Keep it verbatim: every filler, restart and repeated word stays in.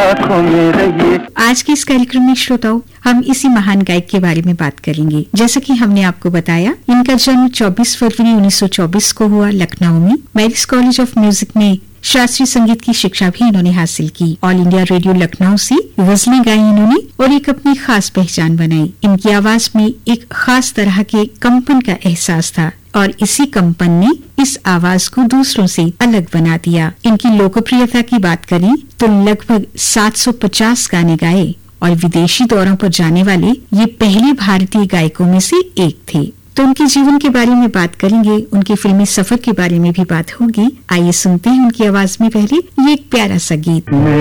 आंखों में रहिए। आज के इस कार्यक्रम में श्रोताओं हम इसी महान गायक के बारे में बात करेंगे। जैसा कि हमने आपको बताया, इनका जन्म चौबीस फरवरी उन्नीस सौ चौबीस को हुआ लखनऊ में। मैरिज कॉलेज ऑफ म्यूजिक में शास्त्रीय संगीत की शिक्षा भी इन्होंने हासिल की। ऑल इंडिया रेडियो लखनऊ से गजलें गाई इन्होंने और एक अपनी खास पहचान बनाई। इनकी आवाज में एक खास तरह के कंपन का एहसास था और इसी कंपन ने इस आवाज को दूसरों से अलग बना दिया। इनकी लोकप्रियता की बात करें तो लगभग सात सौ पचास गाने गाए और विदेशी दौरों पर जाने वाले ये पहले भारतीय गायकों में से एक थे। तो उनके जीवन के बारे में बात करेंगे, उनके फिल्मी सफर के बारे में भी बात होगी। आइए सुनते हैं उनकी आवाज में पहले ये एक प्यारा सा गीत।